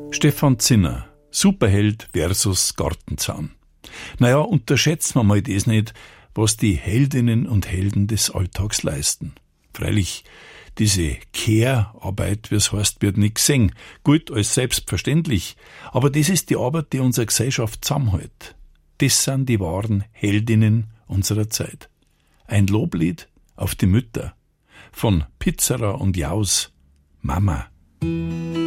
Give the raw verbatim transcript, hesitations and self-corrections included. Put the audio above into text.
Stefan Zinner, Superheld versus Gartenzaun. Naja, unterschätzen wir mal das nicht, was die Heldinnen und Helden des Alltags leisten. Freilich, diese Care-Arbeit, wie es heißt, wird nicht gesehen. Gut, als selbstverständlich. Aber das ist die Arbeit, die unsere Gesellschaft zusammenhält. Das sind die wahren Heldinnen unserer Zeit. Ein Loblied auf die Mütter. Von Pizzerer und Jaus, Mama.